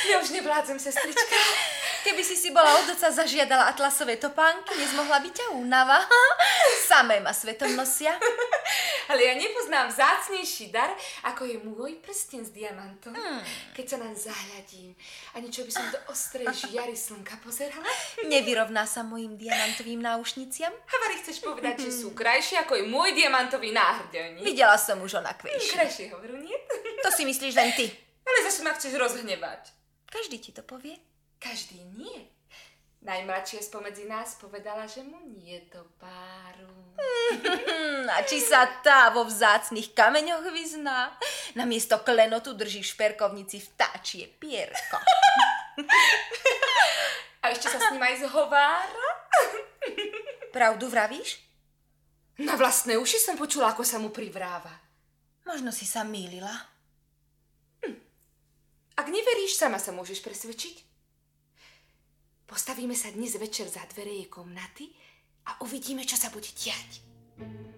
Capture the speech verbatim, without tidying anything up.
Ja už nevládzem, sestrička. Keby si si bola od oca zažiadala atlasové topánky, nezmohla by ťa únava. Samé ma svetom nosia. Ale ja nepoznám vzácnejší dar, ako je môj prsten s diamantom. Hmm. Keď sa naň zahľadím a niečo by som do ostrej žiary slnka pozerala. Nevyrovná sa mojim diamantovým náušniciam? Havary, chceš povedať, že sú krajšie ako je môj diamantový náhrdelník? Videla som už onakvejšie. Krajšie hovoru, nie? To si myslíš len ty. Ale zase ma chceš rozhnevať. Každý ti to povie. Každý nie. Najmladšia spomedzi nás povedala, že mu nie do páru. A či sa tá vo vzácnych kameňoch vyzná? Namiesto klenotu drží v šperkovnici vtáčie pierko. A ešte sa s ním aj zhovára? Pravdu vravíš? Na vlastné uši som počula, ako sa mu privráva. Možno si sa mýlila. Hm. Ak neveríš, sama sa môžeš presvedčiť. Postavíme sa dnes večer za dvere jej komnaty a uvidíme, čo sa bude diať.